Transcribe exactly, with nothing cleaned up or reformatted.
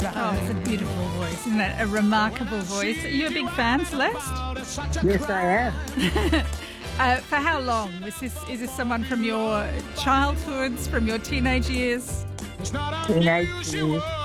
Oh, it's a beautiful voice, isn't it? A remarkable voice. Are you a big fan, Celeste? Yes, I am. uh, for how long? Is this, is this someone from your childhoods, from your teenage years? Teenage years.